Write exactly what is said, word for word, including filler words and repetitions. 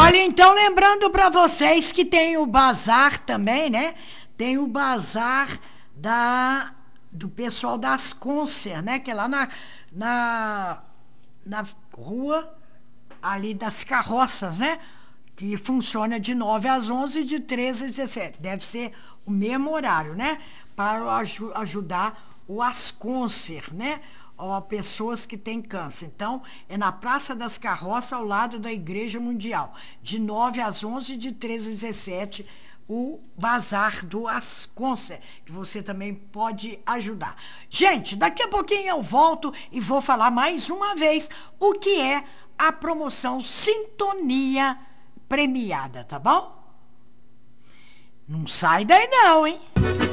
Olha, então, lembrando para vocês que tem o bazar também, né? Tem o bazar da, do pessoal das Concer, né? Que é lá na, na, na rua ali das carroças, né? Que funciona de nove às onze, de treze às dezessete. Deve ser o mesmo horário, né? Para aj ajudar o Asconcer, né? Ó, pessoas que têm câncer. Então, é na Praça das Carroças, ao lado da Igreja Mundial. De nove às onze, de treze às dezessete, o Bazar do Asconcer, que você também pode ajudar. Gente, daqui a pouquinho eu volto e vou falar mais uma vez o que é a promoção Sintonia Premiada, tá bom? Não sai daí não, hein?